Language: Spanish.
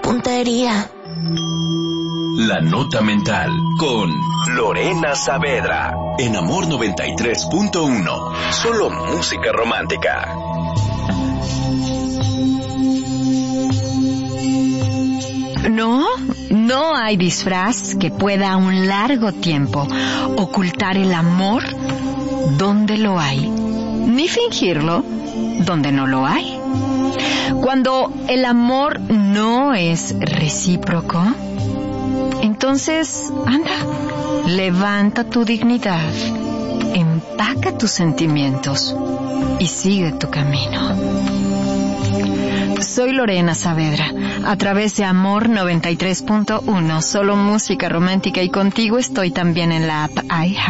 puntería. La Nota Mental con Lorena Saavedra en Amor 93.1. Solo música romántica. No hay disfraz que pueda a un largo tiempo ocultar el amor donde lo hay, ni fingirlo donde no lo hay. Cuando el amor no es recíproco, entonces, anda, levanta tu dignidad, empaca tus sentimientos y sigue tu camino. Soy Lorena Saavedra, a través de Amor 93.1, solo música romántica, y contigo estoy también en la app iHeart.